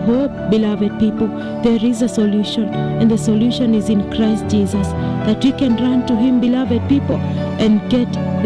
hope, beloved people. There is a solution, and the solution is in Christ Jesus, that we can run to him, beloved people, and get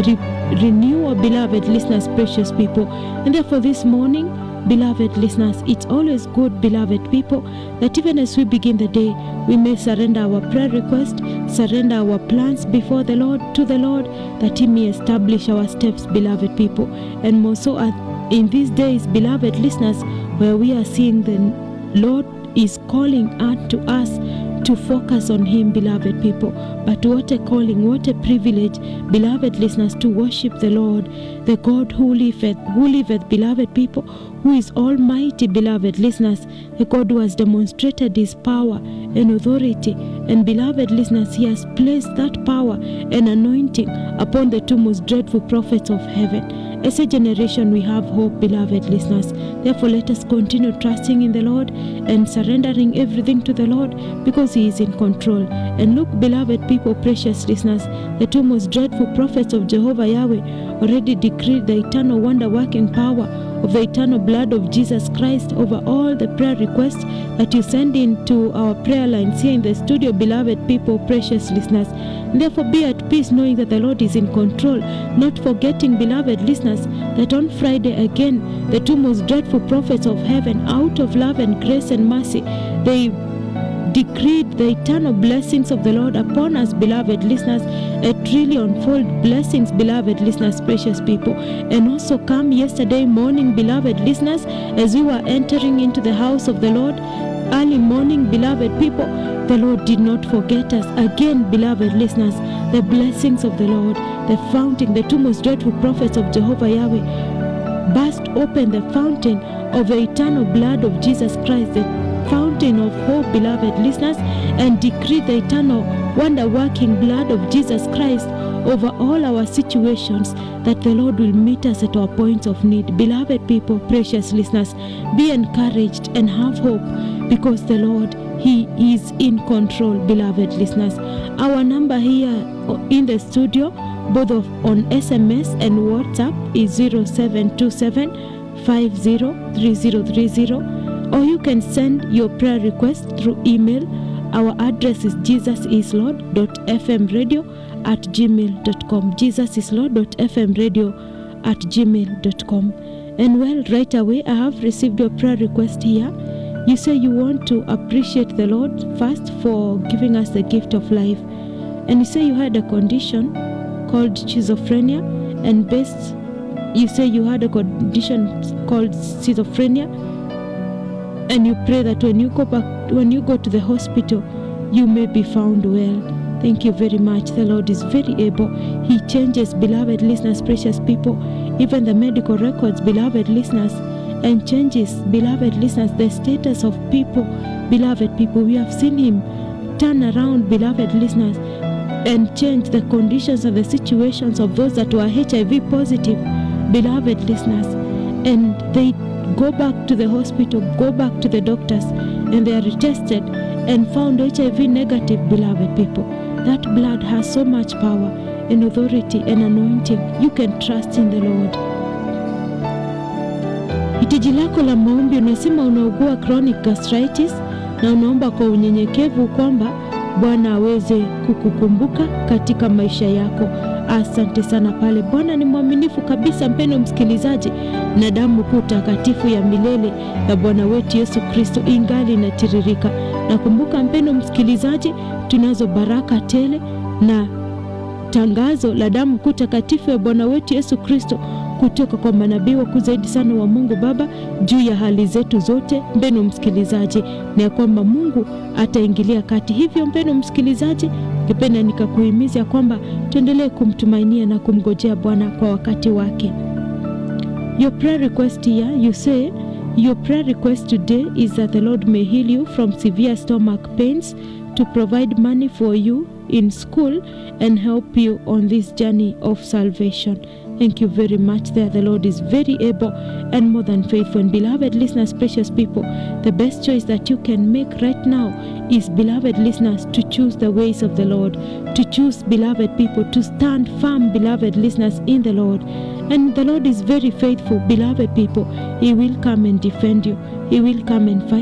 renewal, beloved listeners, precious people. And therefore this morning, beloved listeners, it's always good, beloved people, that even as we begin the day, we may surrender our prayer request, surrender our plans before the Lord, to the Lord, that he may establish our steps, beloved people. And more so in these days, beloved listeners, where we are seeing the Lord is calling out to us to focus on him, beloved people. But what a calling, what a privilege, beloved listeners, to worship the Lord, the God who liveth, beloved people, who is almighty, beloved listeners, a God who has demonstrated his power and authority. And beloved listeners, he has placed that power and anointing upon the two most dreadful prophets of heaven. As a generation, we have hope, beloved listeners. Therefore, let us continue trusting in the Lord and surrendering everything to the Lord, because he is in control. And look, beloved people, precious listeners, the two most dreadful prophets of Jehovah Yahweh already decreed the eternal wonder-working power of the eternal blood of Jesus Christ over all the prayer requests that you send into our prayer lines here in the studio, beloved people, precious listeners. And therefore, be at peace knowing that the Lord is in control, not forgetting, beloved listeners, that on Friday again, the two most dreadful prophets of heaven, out of love and grace and mercy, they decreed the eternal blessings of the Lord upon us, beloved listeners, a trillion-fold blessings, beloved listeners, precious people. And also come yesterday morning, beloved listeners, as we were entering into the house of the Lord, early morning, beloved people, the Lord did not forget us. Again, beloved listeners, the blessings of the Lord, the fountain, the two most dreadful prophets of Jehovah Yahweh, burst open the fountain of the eternal blood of Jesus Christ, the fountain of hope, beloved listeners, and decree the eternal wonder-working blood of Jesus Christ over all our situations, that the Lord will meet us at our points of need. Beloved people, precious listeners, be encouraged and have hope, because the Lord, he is in control, beloved listeners. Our number here in the studio, both on SMS and WhatsApp, is 0727 503030, or you can send your prayer request through email. Our address is jesusislord.fmradio@gmail.com, jesusislord.fmradio@gmail.com. And well, right away, I have received your prayer request here. You say you want to appreciate the Lord first for giving us the gift of life. And you say you had a condition called schizophrenia, and you say you had a condition called schizophrenia, and you pray that when you go to the hospital, you may be found well. Thank you very much. The Lord is very able. He changes, beloved listeners, precious people, even the medical records, beloved listeners, and changes, beloved listeners, the status of people, beloved people. We have seen him turn around, beloved listeners, and change the conditions and the situations of those that were HIV positive, beloved listeners, and they go back to the hospital, go back to the doctors, and they are tested and found HIV negative, beloved people. That blood has so much power and authority and anointing. You can trust in the Lord. Hitaji lako la maombi, unasema unaugua chronic gastritis na unaomba kwa unyenyekevu kwamba Bwana aweze kukukumbuka katika maisha yako. Asante sana pale. Bwana ni mwaminifu kabisa, mpendwa msikilizaji, na damu kuu takatifu ya milele ya Bwana wetu Yesu Kristo ingali inatiririka. Na kumbuka, mpendwa msikilizaji, tunazo baraka tele na tangazo la damu kuu takatifu ya Bwana wetu Yesu Kristo kutoka kwa manabii wakuu zaidi sana wa Mungu Baba juu ya hali zetu zote, mpendwa msikilizaji, na kwamba Mungu ataingilia kati. Hivyo mpendwa msikilizaji, ningependa nikakuhimiza kwamba tuendelee kumtumainia na kumngojea Bwana kwa wakati wake. Your prayer request here, you say your prayer request today is that the Lord may heal you from severe stomach pains, to provide money for you in school and help you on this journey of salvation. Thank you very much there. The Lord is very able and more than faithful. And beloved listeners, precious people, the best choice that you can make right now is, beloved listeners, to choose the ways of the Lord, to choose, beloved people, to stand firm, beloved listeners, in the Lord. And the Lord is very faithful, beloved people. He will come and defend you. He will come and fight.